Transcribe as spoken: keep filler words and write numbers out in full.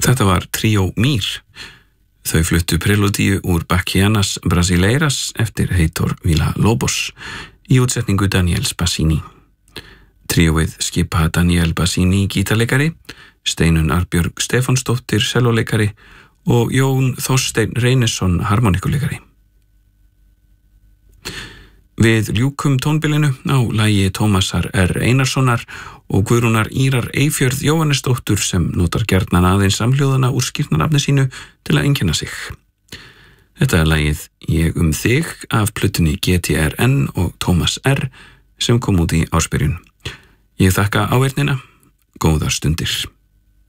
Þetta var Tríó Mír. Þau fluttu preludíu úr Bachianas Brasileiras eftir Heitor Villa-Lobos í útsetningu Daniels Bassini. Tríóið skipa Daniel Bassini gítarleikari, Steinunn Arnbjörg Stefánsdóttir sellóleikari og Jón Þorsteinn Reynisson harmonikuleikari. Við ljúkum tónbilinu á lagi Tómasar R. Einarssonar og Guðrúnar Írar Eyfjörð Jóhannesdóttur sem notar gjarnan aðeins samhljóðana úr skírnarnafni sínu til að einkenna sig. Þetta er lagið Ég um þig af plötunni G T R N og Tómas R. sem kom út í ársbyrjun. Ég þakka áheyrnina, góðar stundir.